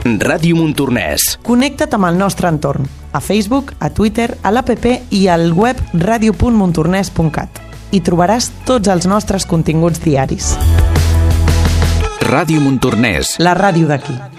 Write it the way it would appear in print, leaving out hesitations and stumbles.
Ràdio Montornès. Connecta't amb el nostre entorn, a Facebook, a Twitter, a l'APP i al web radio.montornès.cat. Hi trobaràs tots els nostres continguts diaris. Ràdio Montornès. La ràdio d'aquí.